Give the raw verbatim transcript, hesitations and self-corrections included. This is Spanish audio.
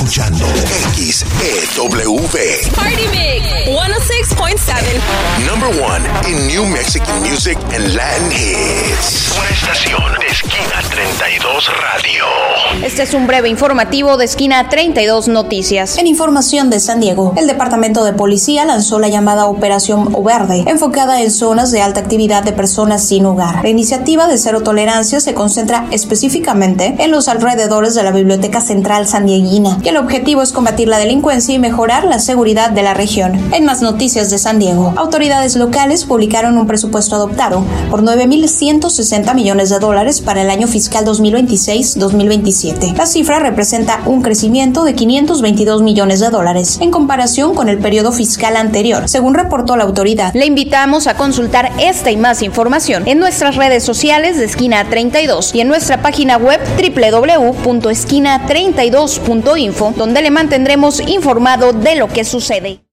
Escuchando X E W. Party Mix ciento seis punto siete. Number one in New Mexican music and Latin hits. Una estación de Esquina treinta y dos Radio. Este es un breve informativo de Esquina treinta y dos Noticias. En información de San Diego, el Departamento de Policía lanzó la llamada Operación Verde, enfocada en zonas de alta actividad de personas sin hogar. La iniciativa de cero tolerancia se concentra específicamente en los alrededores de la Biblioteca Central Sandieguina, y el objetivo es combatir la delincuencia y mejorar la seguridad de la región. En más noticias de San Diego, autoridades locales publicaron un presupuesto adoptado por nueve mil ciento sesenta millones de dólares para el año fiscal dos mil veintiséis dos mil veintisiete. La cifra representa un crecimiento de quinientos veintidós millones de dólares en comparación con el periodo fiscal anterior, según reportó la autoridad. Le invitamos a consultar esta y más información en nuestras redes sociales de Esquina treinta y dos y en nuestra página web doble u doble u doble u punto esquina treinta y dos punto info, donde le mantendremos informado de lo que sucede.